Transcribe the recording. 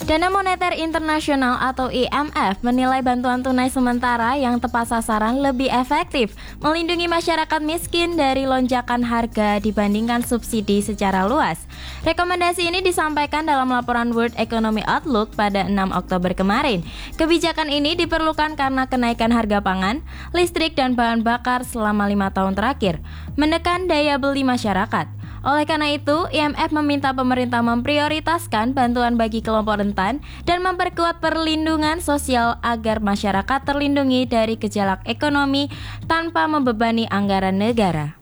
Dana Moneter Internasional atau IMF menilai bantuan tunai sementara yang tepat sasaran lebih efektif melindungi masyarakat miskin dari lonjakan harga dibandingkan subsidi secara luas. Rekomendasi ini disampaikan dalam laporan World Economic Outlook pada 6 Oktober kemarin. Kebijakan ini diperlukan karena kenaikan harga pangan, listrik, dan bahan bakar selama 5 tahun terakhir, menekan daya beli masyarakat. Oleh karena itu, IMF meminta pemerintah memprioritaskan bantuan bagi kelompok rentan dan memperkuat perlindungan sosial agar masyarakat terlindungi dari gejolak ekonomi tanpa membebani anggaran negara.